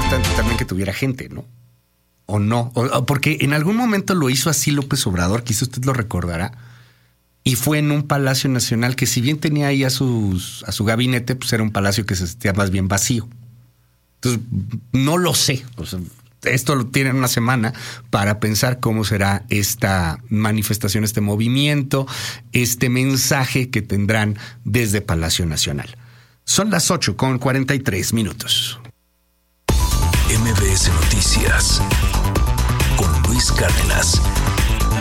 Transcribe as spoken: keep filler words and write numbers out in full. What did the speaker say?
importante también que tuviera gente, ¿no? O no, o, o porque en algún momento lo hizo así López Obrador, quizá usted lo recordará, y fue en un Palacio Nacional que si bien tenía ahí a, sus, a su gabinete, pues era un palacio que se sentía más bien vacío. Entonces, no lo sé, o sea, esto lo tienen una semana para pensar cómo será esta manifestación, este movimiento, este mensaje que tendrán desde Palacio Nacional. Son las ocho con cuarenta y tres minutos. M B S Noticias con Luis Cárdenas.